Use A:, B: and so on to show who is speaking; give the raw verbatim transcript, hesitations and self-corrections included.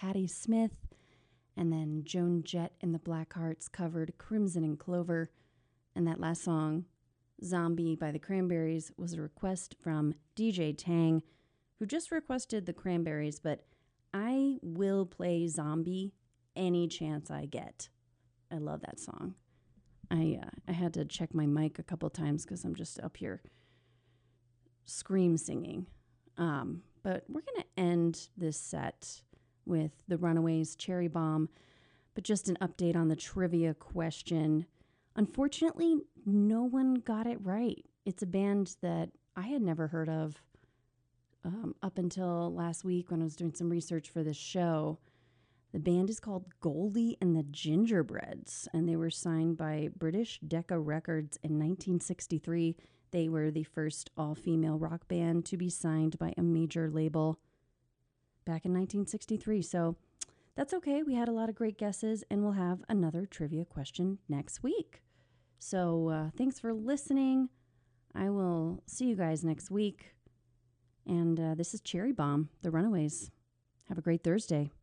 A: Patti Smith. And then Joan Jett and the Blackhearts covered Crimson and Clover. And that last song, Zombie by the Cranberries, was a request from D J Tang, who just requested the Cranberries, but I will play Zombie any chance I get. I love that song. I uh, I had to check my mic a couple times because I'm just up here scream singing. Um, but we're going to end this set with the Runaways' Cherry Bomb, but just an update on the trivia question. Unfortunately, no one got it right. It's a band that I had never heard of um, up until last week when I was doing some research for this show. The band is called Goldie and the Gingerbreads, and they were signed by British Decca Records in nineteen sixty-three. They were the first all-female rock band to be signed by a major label back in nineteen sixty-three. So that's okay. We had a lot of great guesses, and we'll have another trivia question next week. So uh, thanks for listening. I will see you guys next week. And uh, this is Cherry Bomb, the Runaways. Have a great Thursday.